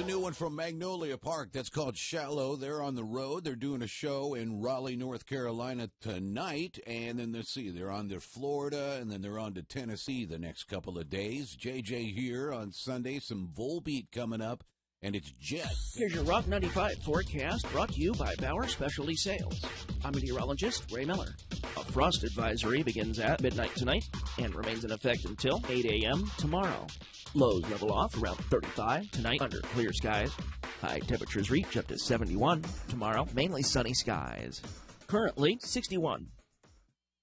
new one from Magnolia Park that's called Shallow. They're on the road. They're doing a show in Raleigh, North Carolina tonight. And then they're on to Florida, and then they're on to Tennessee the next couple of days. JJ here on Sunday. Some Volbeat coming up, and it's Jet. Here's your Rock 95 forecast brought to you by Bauer Specialty Sales. I'm meteorologist Ray Miller. A frost advisory begins at midnight tonight and remains in effect until 8 a.m. tomorrow. Lows level off around 35 tonight under clear skies. High temperatures reach up to 71 tomorrow, mainly sunny skies. Currently 61.